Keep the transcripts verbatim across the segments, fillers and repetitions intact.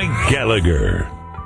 Mike Gallagher.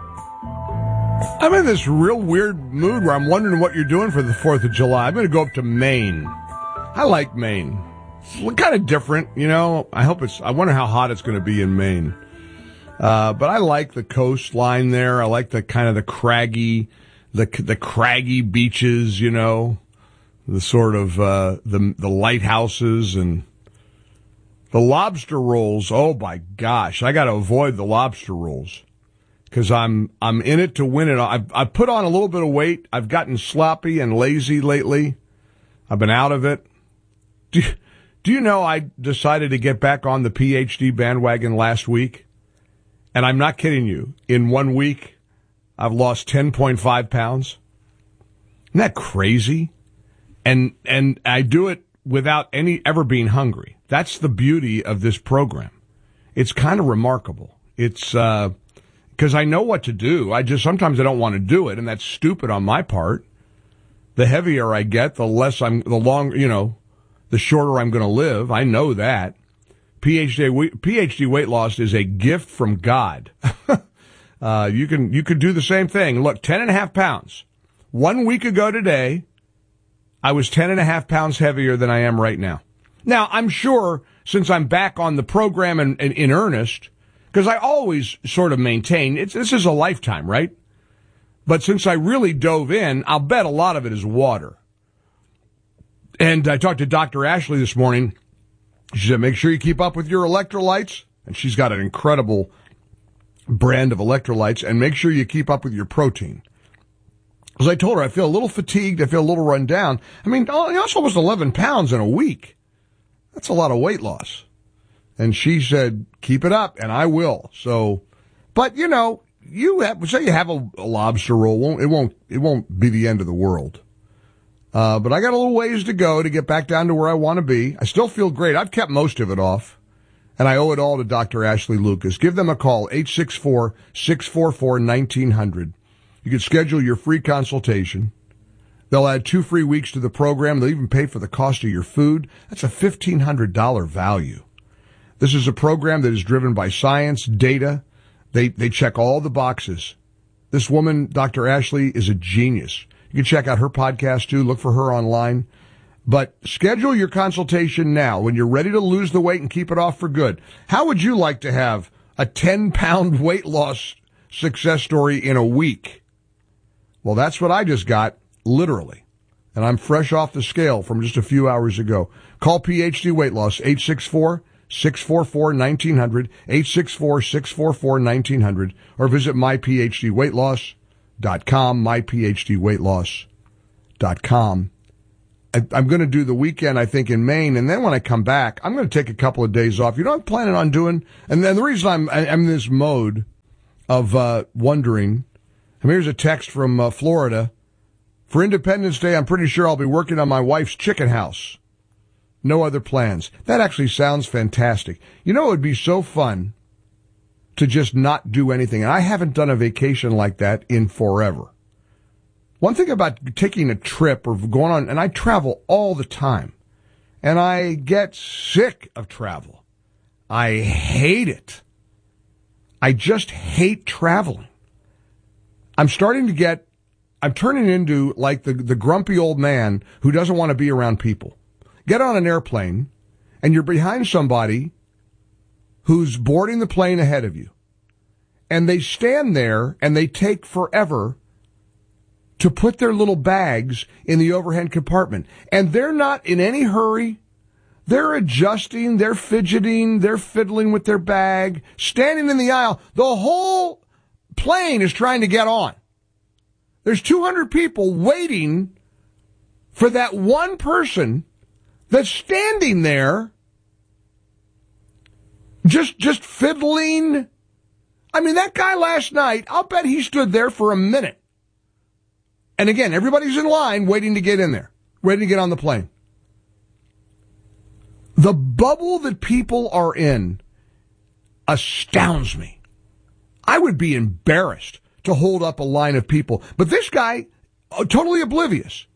I'm in this real weird mood where I'm wondering what you're doing for the fourth of July. I'm going to go up to Maine. I like Maine. It's kind of different, you know. I hope it's, I wonder how hot it's going to be in Maine. Uh, but I like the coastline there. I like the kind of the craggy, the, the craggy beaches, you know, the sort of, uh, the, the lighthouses and the lobster rolls. Oh my gosh. I got to avoid the lobster rolls. Because I'm I'm in it to win it. I've I've put on a little bit of weight. I've gotten sloppy and lazy lately. I've been out of it. Do you, do you know I decided to get back on the P H D bandwagon last week? And I'm not kidding you. In one week, I've lost ten point five pounds. Isn't that crazy? And and I do it without any ever being hungry. That's the beauty of this program. It's kind of remarkable. It's uh Because I know what to do. I just, sometimes I don't want to do it, and that's stupid on my part. The heavier I get, the less I'm, the longer, you know, the shorter I'm going to live. I know that. P H D, P H D weight loss is a gift from God. uh, you can, you could do the same thing. Look, ten and a half pounds. One week ago today, I was ten and a half pounds heavier than I am right now. Now, I'm sure since I'm back on the program and in, in, in earnest, because I always sort of maintain, it's, this is a lifetime, right? But since I really dove in, I'll bet a lot of it is water. And I talked to Doctor Ashley this morning. She said, make sure you keep up with your electrolytes. And she's got an incredible brand of electrolytes. And make sure you keep up with your protein. As I told her, I feel a little fatigued. I feel a little run down. I mean, that's almost eleven pounds in a week. That's a lot of weight loss. And she said, keep it up, and I will. So, but you know, you have, say you have a, a lobster roll, won't, it won't, it won't be the end of the world. Uh, but I got a little ways to go to get back down to where I want to be. I still feel great. I've kept most of it off, and I owe it all to Doctor Ashley Lucas. Give them a call, eight six four, six four four, one nine zero zero. You can schedule your free consultation. They'll add two free weeks to the program. They'll even pay for the cost of your food. That's a fifteen hundred dollars value. This is a program that is driven by science, data. They they check all the boxes. This woman, Doctor Ashley, is a genius. You can check out her podcast, too. Look for her online. But schedule your consultation now when you're ready to lose the weight and keep it off for good. How would you like to have a ten-pound weight loss success story in a week? Well, that's what I just got, literally. And I'm fresh off the scale from just a few hours ago. Call P H D Weight Loss, eight six four, six four four, one nine zero zero, eight six four, six four four, one nine zero zero, or visit my p h d weight loss dot com, my p h d weight loss dot com. I, I'm going to do the weekend, I think, in Maine, and then when I come back, I'm going to take a couple of days off. You know what I'm planning on doing? And then the reason I'm, I'm in this mode of uh, wondering, and here's a text from uh, Florida. For Independence Day, I'm pretty sure I'll be working on my wife's chicken house. No other plans. That actually sounds fantastic. You know, it would be so fun to just not do anything. And I haven't done a vacation like that in forever. One thing about taking a trip or going on, and I travel all the time, and I get sick of travel. I hate it. I just hate traveling. I'm starting to get, I'm turning into like the, the grumpy old man who doesn't want to be around people. Get on an airplane, and you're behind somebody who's boarding the plane ahead of you. And they stand there, and they take forever to put their little bags in the overhead compartment. And they're not in any hurry. They're adjusting, they're fidgeting, they're fiddling with their bag, standing in the aisle. The whole plane is trying to get on. There's two hundred people waiting for that one person that's standing there just just fiddling. I mean, that guy last night, I'll bet he stood there for a minute. And again, everybody's in line waiting to get in there, ready to get on the plane. The bubble that people are in astounds me. I would be embarrassed to hold up a line of people. But this guy, uh, totally oblivious.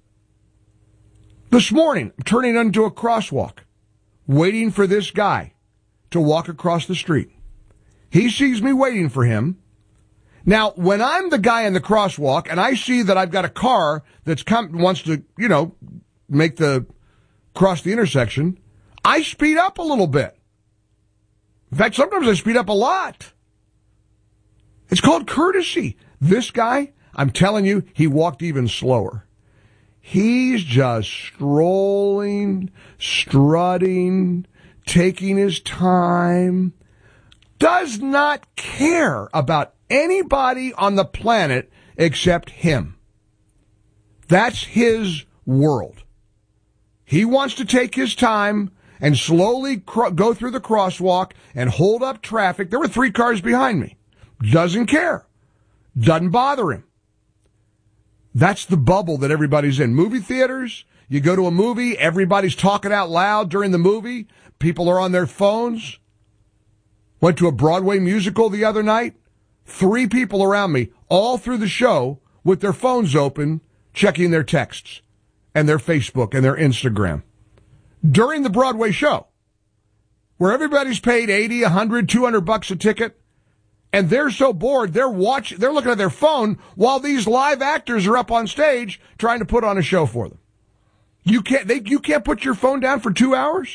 This morning, I'm turning onto a crosswalk, waiting for this guy to walk across the street. He sees me waiting for him. Now, when I'm the guy in the crosswalk and I see that I've got a car that's come, wants to, you know, make the, cross the intersection, I speed up a little bit. In fact, sometimes I speed up a lot. It's called courtesy. This guy, I'm telling you, he walked even slower. He's just strolling, strutting, taking his time, does not care about anybody on the planet except him. That's his world. He wants to take his time and slowly cro- go through the crosswalk and hold up traffic. There were three cars behind me. Doesn't care. Doesn't bother him. That's the bubble that everybody's in. Movie theaters, you go to a movie, everybody's talking out loud during the movie. People are on their phones. Went to a Broadway musical the other night. Three people around me, all through the show, with their phones open, checking their texts and their Facebook and their Instagram. During the Broadway show, where everybody's paid eighty, a hundred, two hundred bucks a ticket, and they're so bored, they're watching, they're looking at their phone while these live actors are up on stage trying to put on a show for them. You can't, they, you can't put your phone down for two hours?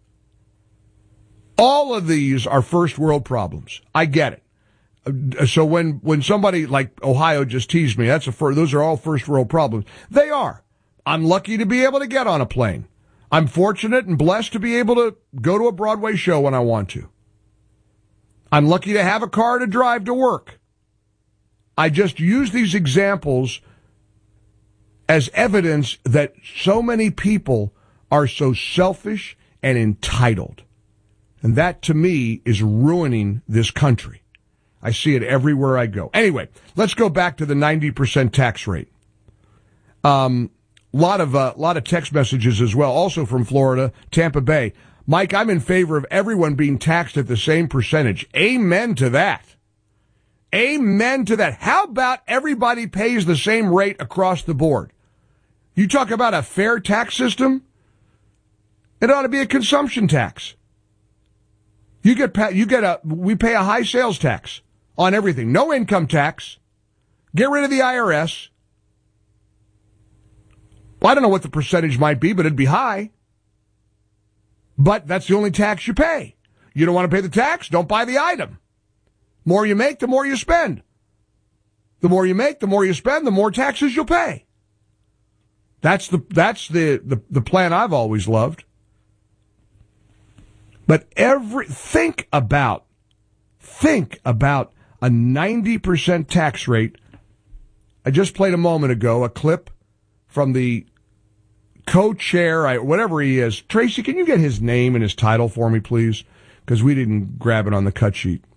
All of these are first world problems. I get it. So when, when somebody like Ohio just teased me, that's a fir- those are all first world problems. They are. I'm lucky to be able to get on a plane. I'm fortunate and blessed to be able to go to a Broadway show when I want to. I'm lucky to have a car to drive to work. I just use these examples as evidence that so many people are so selfish and entitled. And that, to me, is ruining this country. I see it everywhere I go. Anyway, let's go back to the ninety percent tax rate. Um, lot of, uh, lot of text messages as well, also from Florida, Tampa Bay. Mike, I'm in favor of everyone being taxed at the same percentage. Amen to that. Amen to that. How about everybody pays the same rate across the board? You talk about a fair tax system? It ought to be a consumption tax. You get, you get a, we pay a high sales tax on everything. No income tax. Get rid of the I R S. Well, I don't know what the percentage might be, but it'd be high. But that's the only tax you pay. You don't want to pay the tax? Don't buy the item. More you make, the more you spend. The more you make, the more you spend, the more taxes you'll pay. That's the, that's the, the, the plan I've always loved. But every, think about, think about a ninety percent tax rate. I just played a moment ago a clip from the co-chair, I, whatever he is. Tracy, can you get his name and his title for me, please? Because we didn't grab it on the cut sheet.